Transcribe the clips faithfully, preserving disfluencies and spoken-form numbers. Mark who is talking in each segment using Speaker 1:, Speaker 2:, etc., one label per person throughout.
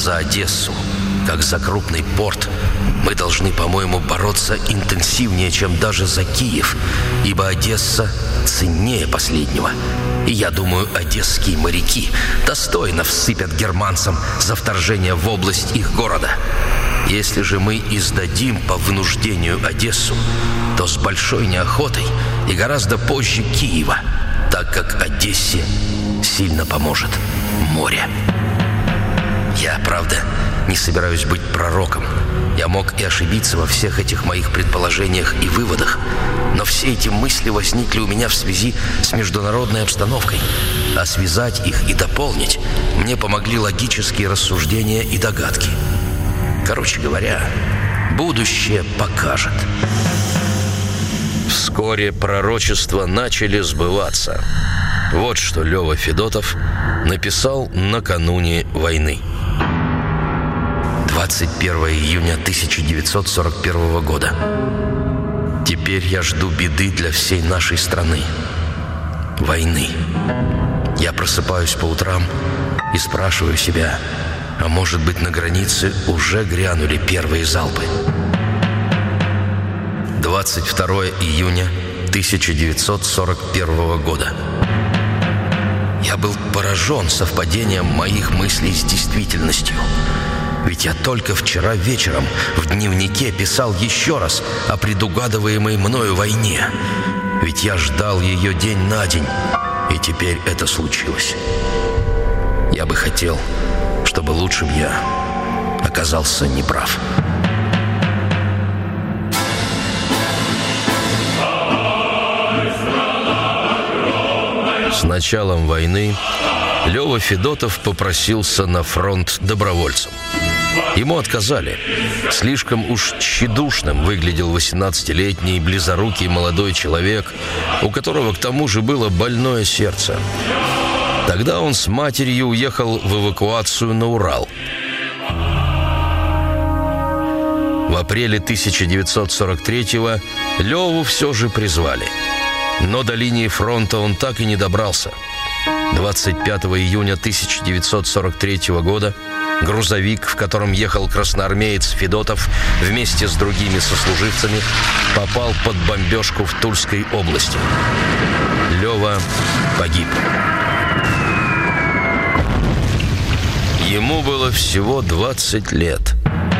Speaker 1: за Одессу, как за крупный порт, мы должны, по-моему, бороться интенсивнее, чем даже за Киев, ибо Одесса ценнее последнего. И я думаю, одесские моряки достойно всыпят германцам за вторжение в область их города. Если же мы издадим по вынуждению Одессу, то с большой неохотой и гораздо позже Киева, так как Одессе сильно поможет море. Я, правда, не собираюсь быть пророком. Я мог и ошибиться во всех этих моих предположениях и выводах, но все эти мысли возникли у меня в связи с международной обстановкой, а связать их и дополнить мне помогли логические рассуждения и догадки. Короче говоря, будущее покажет. Вскоре пророчества начали сбываться. Вот что Лёва Федотов написал накануне войны. двадцать первого июня тысяча девятьсот сорок первого года. Теперь я жду беды для всей нашей страны. Войны. Я просыпаюсь по утрам и спрашиваю себя, а может быть, на границе уже грянули первые залпы. двадцать второго июня тысяча девятьсот сорок первого года. Я был поражен совпадением моих мыслей с действительностью. Ведь я только вчера вечером в дневнике писал еще раз о предугадываемой мною войне. Ведь я ждал ее день на день, и теперь это случилось. Я бы хотел, чтобы лучше бы я оказался неправ. С началом войны Лёва Федотов попросился на фронт добровольцем. Ему отказали. Слишком уж тщедушным выглядел восемнадцатилетний близорукий молодой человек, у которого к тому же было больное сердце. Тогда он с матерью уехал в эвакуацию на Урал. В апреле тысяча девятьсот сорок третьего Лёву все же призвали. Но до линии фронта он так и не добрался. двадцать пятого июня тысяча девятьсот сорок третьего года грузовик, в котором ехал красноармеец Федотов вместе с другими сослуживцами, попал под бомбежку в Тульской области. Лёва погиб. Ему было всего двадцать лет.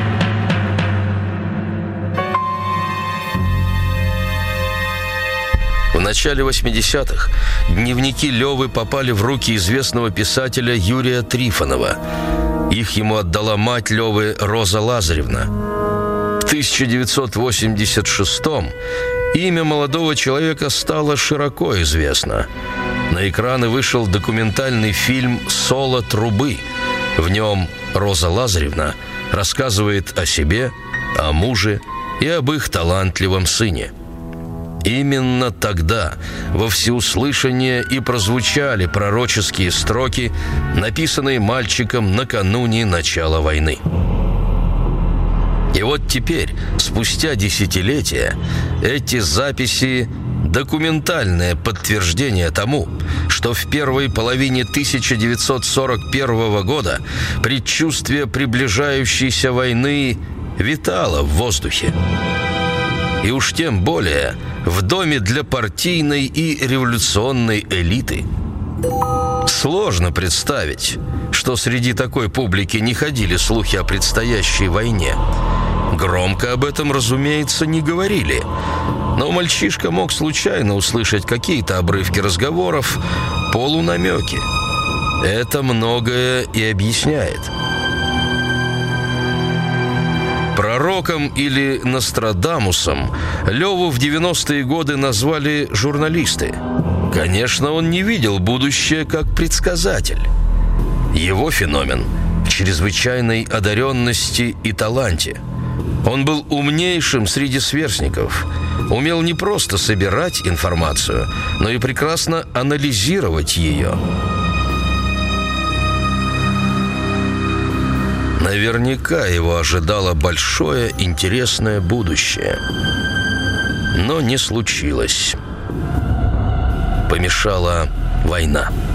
Speaker 1: В начале восьмидесятых дневники Лёвы попали в руки известного писателя Юрия Трифонова. Их ему отдала мать Лёвы, Роза Лазаревна. В тысяча девятьсот восемьдесят шестом имя молодого человека стало широко известно. На экраны вышел документальный фильм «Соло трубы». В нем Роза Лазаревна рассказывает о себе, о муже и об их талантливом сыне. Именно тогда во всеуслышание и прозвучали пророческие строки, написанные мальчиком накануне начала войны. И вот теперь, спустя десятилетия, эти записи – документальное подтверждение тому, что в первой половине тысяча девятьсот сорок первого года предчувствие приближающейся войны витало в воздухе. И уж тем более в доме для партийной и революционной элиты. Сложно представить, что среди такой публики не ходили слухи о предстоящей войне. Громко об этом, разумеется, не говорили. Но мальчишка мог случайно услышать какие-то обрывки разговоров, полунамеки. Это многое и объясняет. Пророком или Нострадамусом Лёву в девяностые годы назвали журналисты. Конечно, он не видел будущее как предсказатель. Его феномен в чрезвычайной одаренности и таланте. Он был умнейшим среди сверстников, умел не просто собирать информацию, но и прекрасно анализировать ее. Наверняка его ожидало большое интересное будущее. Но не случилось. Помешала война.